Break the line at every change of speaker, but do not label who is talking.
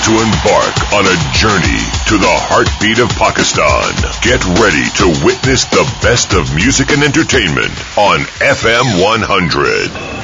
to embark on a journey to the heartbeat of Pakistan. Get ready to witness the best of music and entertainment on FM 100.